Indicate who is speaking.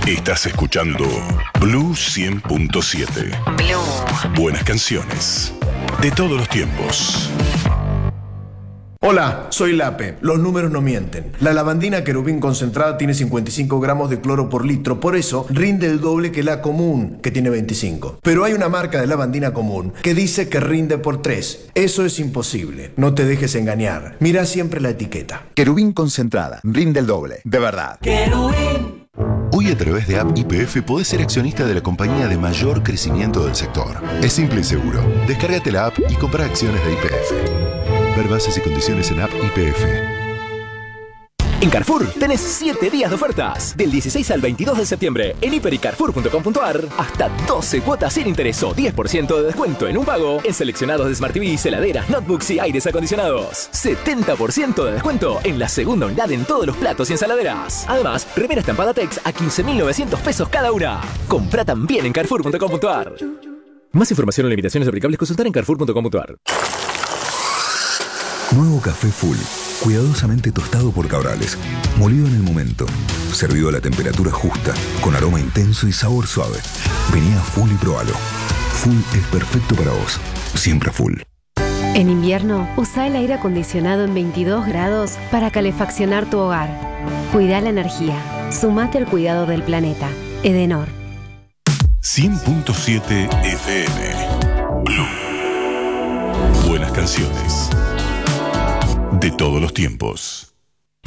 Speaker 1: Estás escuchando Blue 100.7.
Speaker 2: Blue.
Speaker 1: Buenas canciones de todos los tiempos.
Speaker 3: Hola, soy Lape. Los números no mienten. La lavandina querubín concentrada tiene 55 gramos de cloro por litro, por eso rinde el doble que la común, que tiene 25. Pero hay una marca de lavandina común que dice que rinde por 3. Eso es imposible. No te dejes engañar. Mira siempre la etiqueta.
Speaker 4: Querubín concentrada, rinde el doble, de verdad.
Speaker 5: Querubín.
Speaker 6: Hoy a través de App YPF podés ser accionista de la compañía de mayor crecimiento del sector. Es simple y seguro. Descárgate la app y compra acciones de YPF. Ver bases y condiciones en App YPF.
Speaker 7: En Carrefour tenés 7 días de ofertas. Del 16 al 22 de septiembre en hiper.y carrefour.com.ar hasta 12 cuotas sin interés o 10% de descuento en un pago en seleccionados de Smart TVs, heladeras, notebooks y aires acondicionados. 70% de descuento en la segunda unidad en todos los platos y ensaladeras. Además, remera estampada Tex a 15.900 pesos cada una. Comprá también en carrefour.com.ar. Más información o limitaciones aplicables consultar en carrefour.com.ar.
Speaker 8: Nuevo café Full, cuidadosamente tostado por Cabrales, molido en el momento, servido a la temperatura justa, con aroma intenso y sabor suave. Vení a Full y probalo. Full es perfecto para vos, siempre Full.
Speaker 9: En invierno, usa el aire acondicionado en 22 grados para calefaccionar tu hogar. Cuida la energía. Sumate al cuidado del planeta. Edenor.
Speaker 1: 100.7 FM. Blue. Buenas canciones de todos los tiempos.